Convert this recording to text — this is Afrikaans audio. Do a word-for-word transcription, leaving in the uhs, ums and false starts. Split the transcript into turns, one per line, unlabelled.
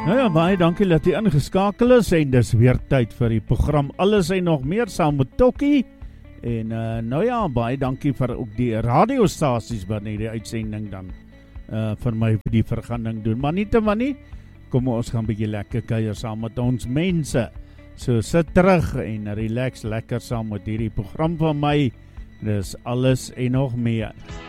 Nou ja, baie dankie dat jy ingeskakel is en dis weer tyd vir die program Alles en nog meer saam met Tokkie. En uh, nou ja, baie dankie vir ook die radiostasies wat nie die uitsending dan uh, vir my die vergunning doen. Maar nie te maar nie, kom ons gaan bietjie lekker kuier saam met ons mense. So sit terug en relax lekker saam met hierdie program van my. Dis Alles en nog meer.